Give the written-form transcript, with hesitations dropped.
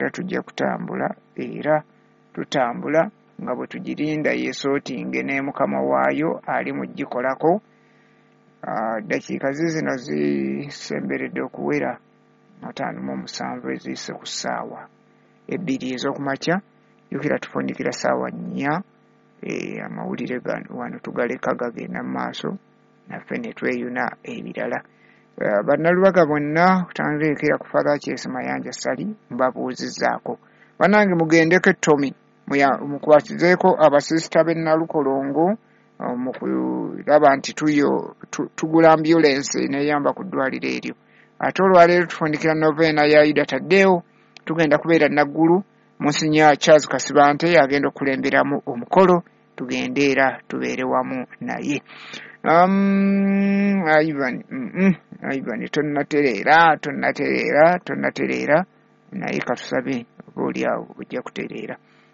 era tujja kutambula era tutambula nga bwe tugirinda yeesootinge ne mukama waayo ali mu gikolako. Dakiika zino zisemberedde okuwera 57 eziyise ku ssaawa 2 ez'okumakya. Jjukira tufundikira ssaawa 4 amawulire wano tugaleka gagenda mu maaso naffe ne tweyuna ebirala. Bannalubaga bonna kutandiikira ku Father Kyesi Mayanja Sali mbabuuzizzaako. Bannange mugendeko ettomi mukwatizeeko abasisita b'e Nalukolongo mu kulaba nti tugula ambulance neeyamba ku ddwaliro eryo. Ate olwaleero tufundikira noveena ya Ida Tadeo, tugenda kubeera Naggulu. Monsignor Charles Kasibante agenda okulemberamu omukolo, tugende era tubeere wamu naye. Ivan tonnatereera naye katusabe oba oliawo ojja kutereera.